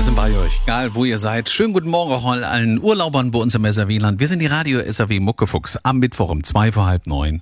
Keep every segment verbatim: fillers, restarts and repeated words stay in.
sind bei euch, egal wo ihr seid. Schönen guten Morgen auch allen Urlaubern bei uns im S R W-Land. Wir sind die Radio S R W Muckefuchs am Mittwoch um zwei vor halb neun.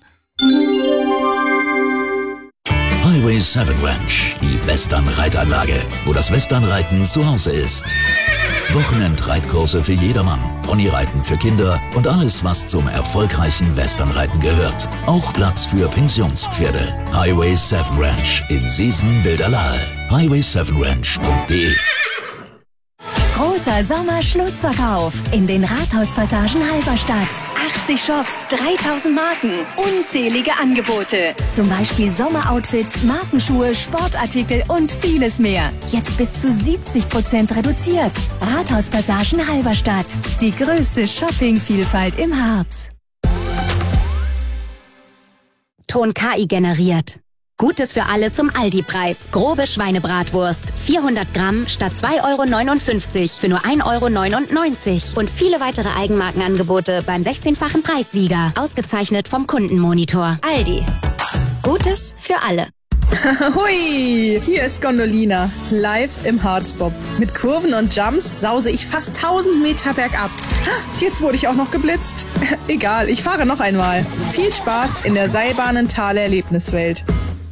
Highway sieben Ranch, die Western-Reitanlage, wo das Westernreiten zu Hause ist. Wochenendreitkurse für jedermann, Ponyreiten für Kinder und alles, was zum erfolgreichen Westernreiten gehört. Auch Platz für Pensionspferde. Highway sieben Ranch in Seesen-Bilderlahe. highway seven ranch punkt de. Großer Sommerschlussverkauf in den Rathauspassagen Halberstadt. achtzig Shops, dreitausend Marken, unzählige Angebote. Zum Beispiel Sommeroutfits, Markenschuhe, Sportartikel und vieles mehr. Jetzt bis zu siebzig Prozent reduziert. Rathauspassagen Halberstadt. Die größte Shoppingvielfalt im Harz. Ton K I generiert. Gutes für alle zum Aldi-Preis. Grobe Schweinebratwurst. vierhundert Gramm statt zwei Euro neunundfünfzig für nur ein Euro neunundneunzig. Und viele weitere Eigenmarkenangebote beim sechzehnfachen Preissieger. Ausgezeichnet vom Kundenmonitor. Aldi. Gutes für alle. Hui, hier ist Gondolina, live im Harzbob. Mit Kurven und Jumps sause ich fast tausend Meter bergab. Jetzt wurde ich auch noch geblitzt. Egal, ich fahre noch einmal. Viel Spaß in der Seilbahnenthaler Erlebniswelt.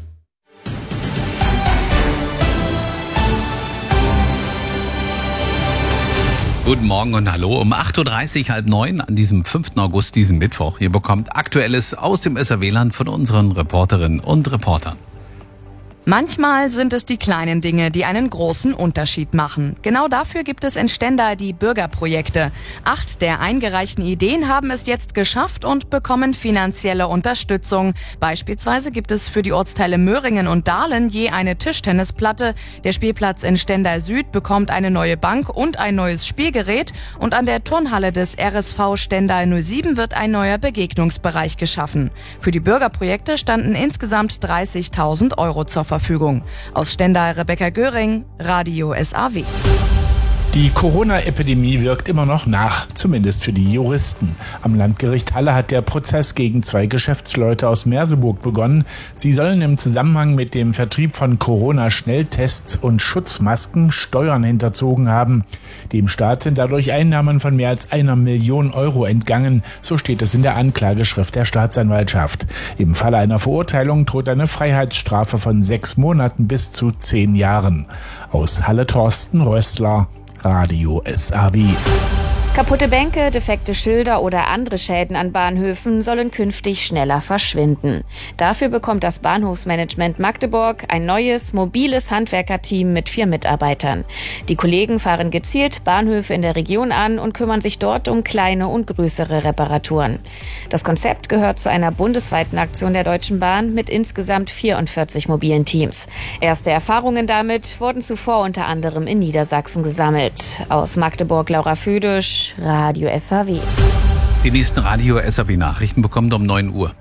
Guten Morgen und hallo um acht Uhr dreißig, halb neun an diesem fünften August, diesem Mittwoch. Ihr bekommt Aktuelles aus dem S R W-Land von unseren Reporterinnen und Reportern. Manchmal sind es die kleinen Dinge, die einen großen Unterschied machen. Genau dafür gibt es in Stendal die Bürgerprojekte. Acht der eingereichten Ideen haben es jetzt geschafft und bekommen finanzielle Unterstützung. Beispielsweise gibt es für die Ortsteile Möhringen und Dahlen je eine Tischtennisplatte. Der Spielplatz in Stendal Süd bekommt eine neue Bank und ein neues Spielgerät. Und an der Turnhalle des R S V Stendal null sieben wird ein neuer Begegnungsbereich geschaffen. Für die Bürgerprojekte standen insgesamt dreißigtausend Euro zur Verfügung. Aus Stendal Rebecca Göring, Radio S A W. Die Corona-Epidemie wirkt immer noch nach, zumindest für die Juristen. Am Landgericht Halle hat der Prozess gegen zwei Geschäftsleute aus Merseburg begonnen. Sie sollen im Zusammenhang mit dem Vertrieb von Corona-Schnelltests und Schutzmasken Steuern hinterzogen haben. Dem Staat sind dadurch Einnahmen von mehr als einer Million Euro entgangen, so steht es in der Anklageschrift der Staatsanwaltschaft. Im Falle einer Verurteilung droht eine Freiheitsstrafe von sechs Monaten bis zu zehn Jahren. Aus Halle Thorsten Röstler, Radio S A W. Kaputte Bänke, defekte Schilder oder andere Schäden an Bahnhöfen sollen künftig schneller verschwinden. Dafür bekommt das Bahnhofsmanagement Magdeburg ein neues, mobiles Handwerkerteam mit vier Mitarbeitern. Die Kollegen fahren gezielt Bahnhöfe in der Region an und kümmern sich dort um kleine und größere Reparaturen. Das Konzept gehört zu einer bundesweiten Aktion der Deutschen Bahn mit insgesamt vierundvierzig mobilen Teams. Erste Erfahrungen damit wurden zuvor unter anderem in Niedersachsen gesammelt. Aus Magdeburg Laura Födisch, Radio S A W. Die nächsten Radio S A W-Nachrichten bekommt um neun Uhr.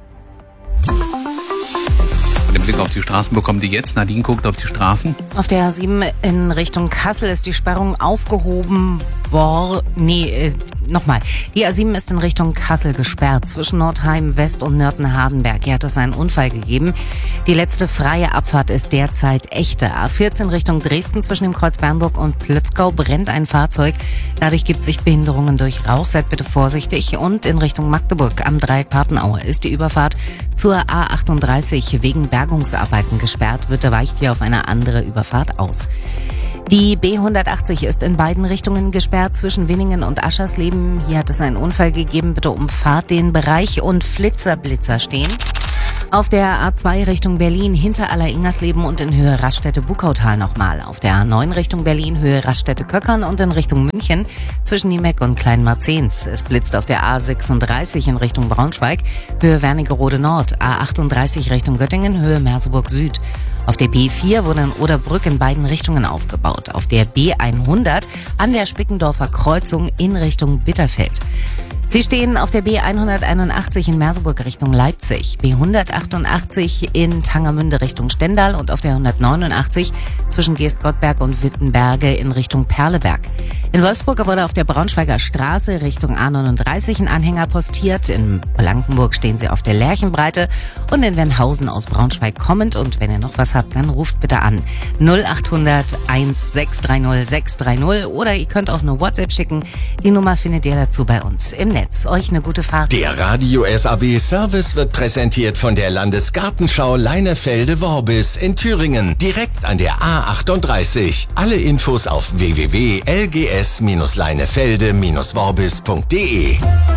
Und den Blick auf die Straßen bekommt ihr jetzt. Nadine guckt auf die Straßen. Auf der A sieben in Richtung Kassel ist die Sperrung aufgehoben worden. Nee, äh, nochmal. Die A sieben ist in Richtung Kassel gesperrt. Zwischen Nordheim West und Nörten-Hardenberg. Hier hat es einen Unfall gegeben. Die letzte freie Abfahrt ist derzeit echte. A vierzehn Richtung Dresden zwischen dem Kreuz Bernburg und Plötzgau brennt ein Fahrzeug. Dadurch gibt es Sichtbehinderungen durch Rauch. Seid bitte vorsichtig. Und in Richtung Magdeburg am Dreieck Partenaue ist die Überfahrt zur A achtunddreißig wegen Bergungsarbeiten gesperrt. Bitte weicht hier auf eine andere Überfahrt aus. Die B hundertachtzig ist in beiden Richtungen gesperrt zwischen Winningen und Aschersleben. Hier hat es einen Unfall gegeben. Bitte umfahrt den Bereich und Flitzer-Blitzer stehen. Auf der A zwei Richtung Berlin hinter Aller-Ingersleben und in Höhe Raststätte-Bukautal nochmal. Auf der A neun Richtung Berlin Höhe Raststätte-Köckern und in Richtung München zwischen Niemeck und Kleinmarzens. Es blitzt auf der A sechsunddreißig in Richtung Braunschweig Höhe Wernigerode Nord. A achtunddreißig Richtung Göttingen Höhe Merseburg Süd. Auf der B vier wurde in Oderbrück in beiden Richtungen aufgebaut. Auf der B hundert an der Spickendorfer Kreuzung in Richtung Bitterfeld. Sie stehen auf der B hunderteinundachtzig in Merseburg Richtung Leipzig, B hundertachtundachtzig in Tangermünde Richtung Stendal und auf der hundertneunundachtzig zwischen Geestgottberg und Wittenberge in Richtung Perleberg. In Wolfsburg wurde auf der Braunschweiger Straße Richtung A neununddreißig ein Anhänger postiert. In Blankenburg stehen Sie auf der Lerchenbreite und in Wendhausen aus Braunschweig kommend. Und wenn ihr noch was habt, dann ruft bitte an null achthundert sechshundertzehn sechshundertdreißig oder ihr könnt auch eine WhatsApp schicken. Die Nummer findet ihr dazu bei uns im Netz. Euch eine gute Fahrt. Der Radio S A W Service wird präsentiert von der Landesgartenschau Leinefelde-Worbis in Thüringen, direkt an der A achtunddreißig. Alle Infos auf w w w punkt l g s Bindestrich leinefelde Bindestrich worbis punkt de.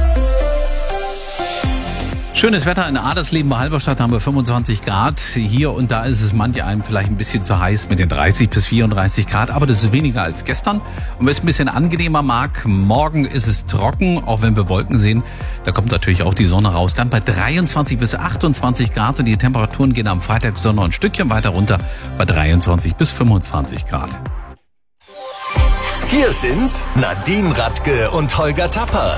Schönes Wetter in Adelsleben bei Halberstadt, haben wir fünfundzwanzig Grad. Hier und da ist es manch einem vielleicht ein bisschen zu heiß mit den dreißig bis vierunddreißig Grad, aber das ist weniger als gestern. Und wer es ein bisschen angenehmer mag, morgen ist es trocken, auch wenn wir Wolken sehen. Da kommt natürlich auch die Sonne raus. Dann bei dreiundzwanzig bis achtundzwanzig Grad und die Temperaturen gehen am Freitag sogar noch ein Stückchen weiter runter bei dreiundzwanzig bis fünfundzwanzig Grad. Hier sind Nadine Radke und Holger Tapper.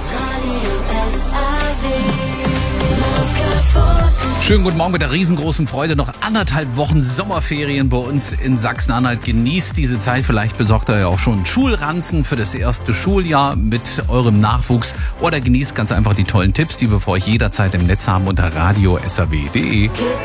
Schönen guten Morgen mit der riesengroßen Freude. Noch anderthalb Wochen Sommerferien bei uns in Sachsen-Anhalt. Genießt diese Zeit. Vielleicht besorgt ihr ja auch schon Schulranzen für das erste Schuljahr mit eurem Nachwuchs. Oder genießt ganz einfach die tollen Tipps, die wir für euch jederzeit im Netz haben unter radio s a w punkt de.